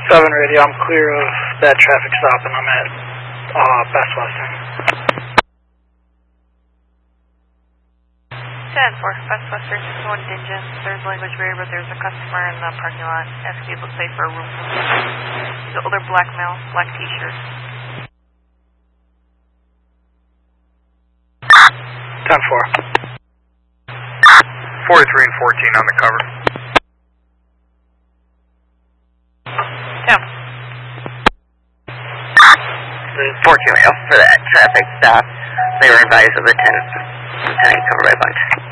7 radio, I'm clear of that traffic stop and I'm at Best Western. 10-4, Best Western, 61 Dingen. There's language barrier, but there's a customer in the parking lot asking people to pay for a room. He's an older black male, black t-shirt. 10-4. 43 and 14 on the cover. 10. 14 rail for that traffic stop. They were advised of a 10 cover by bunch.